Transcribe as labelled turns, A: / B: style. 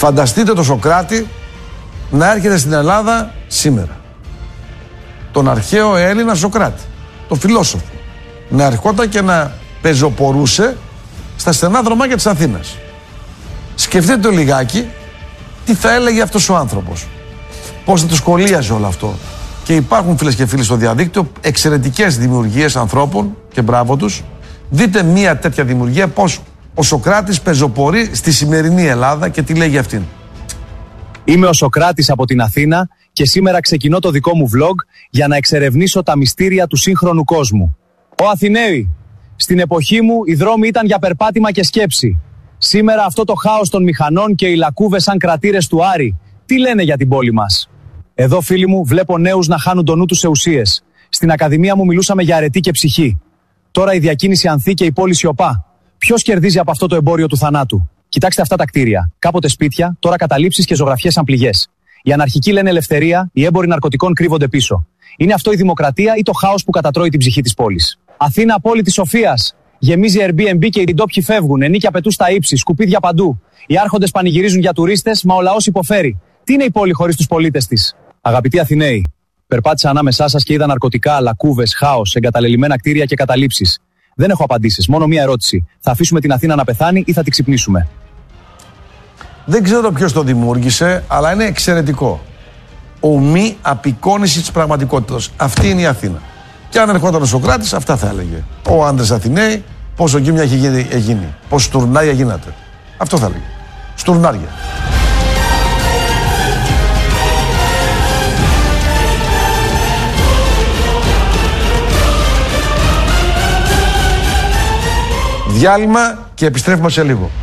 A: Φανταστείτε το Σωκράτη να έρχεται στην Ελλάδα σήμερα. Τον αρχαίο Έλληνα Σωκράτη, το φιλόσοφο. Να ερχόταν και να πεζοπορούσε στα στενά δρομάκια της Αθήνας. Σκεφτείτε το λιγάκι τι θα έλεγε αυτός ο άνθρωπος. Πώς θα το σχολίαζε όλο αυτό. Και υπάρχουν, φίλες και φίλοι, στο διαδίκτυο εξαιρετικές δημιουργίες ανθρώπων και μπράβο τους. Δείτε μία τέτοια δημιουργία, πώς ο Σωκράτης πεζοπορεί στη σημερινή Ελλάδα και τι λέει για αυτήν.
B: Είμαι ο Σωκράτης από την Αθήνα και σήμερα ξεκινώ το δικό μου vlog για να εξερευνήσω τα μυστήρια του σύγχρονου κόσμου. Ω Αθηναίοι, στην εποχή μου οι δρόμοι ήταν για περπάτημα και σκέψη. Σήμερα αυτό το χάος των μηχανών και οι λακκούβες σαν κρατήρες του Άρη, τι λένε για την πόλη μας? Εδώ, φίλοι μου, βλέπω νέους να χάνουν τον νου τους σε ουσίες. Στην Ακαδημία μου μιλούσαμε για αρετή και ψυχή. Τώρα η διακίνηση ανθεί και η πόλη σιωπά. Ποιος κερδίζει από αυτό το εμπόριο του θανάτου? Κοιτάξτε αυτά τα κτίρια. Κάποτε σπίτια, τώρα καταλήψεις και ζωγραφιές σαν πληγές. Οι αναρχικοί λένε ελευθερία, οι έμποροι ναρκωτικών κρύβονται πίσω. Είναι αυτό η δημοκρατία ή το χάος που κατατρώει την ψυχή της πόλης? Αθήνα, πόλη της σοφίας. Γεμίζει Airbnb και οι ντόπιοι φεύγουν. Ενίκια πετούν στα ύψη, σκουπίδια παντού. Οι άρχοντες πανηγυρίζουν για τουρίστες, μα ο λαός υποφέρει. Τι είναι η πόλη χωρίς τους πολίτες της? Αγαπητοί Αθηναίοι, περπάτησα ανάμεσά σας και είδα ναρκωτικά, λακκούβες, χάος, εγκαταλελειμμένα κτίρια και καταλήψεις. Δεν έχω απαντήσεις, μόνο μία ερώτηση. Θα αφήσουμε την Αθήνα να πεθάνει ή θα την ξυπνήσουμε?
A: Δεν ξέρω ποιος το δημιούργησε, αλλά είναι εξαιρετικό. Ομή απεικόνιση της πραγματικότητας. Αυτή είναι η Αθήνα. Και αν ερχόταν ο Σωκράτης, αυτά θα έλεγε. Ο άντρες Αθηναίοι, πόσο γκίμια έχει γίνει, πόσο στουρνάρια γίνατε. Αυτό θα έλεγε. Στουρνάρια. Διάλειμμα και επιστρέφουμε σε λίγο.